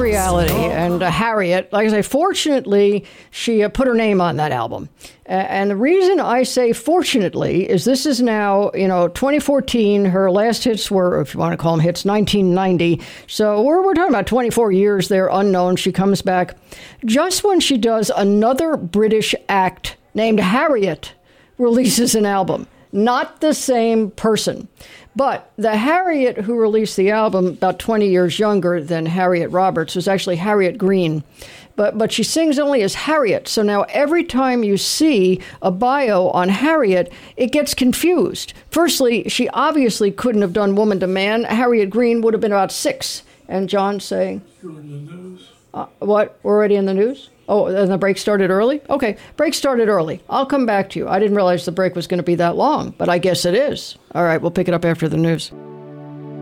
reality. And Harriet, like I say, fortunately, she put her name on that album. And the reason I say fortunately is this is now, 2014. Her last hits were, if you want to call them hits, 1990. So we're talking about 24 years there, unknown. She comes back just when she does another British act named Harriet releases an album. Not the same person. But the Harriet who released the album, about 20 years younger than Harriet Roberts, was actually Harriet Green. But she sings only as Harriet. So now every time you see a bio on Harriet, it gets confused. Firstly, she obviously couldn't have done Woman to Man. Harriet Green would have been about 6. And John saying... You're in the news. What? We're already in the news? Oh, and the break started early? Okay, break started early. I'll come back to you. I didn't realize the break was going to be that long, but I guess it is. All right, we'll pick it up after the news.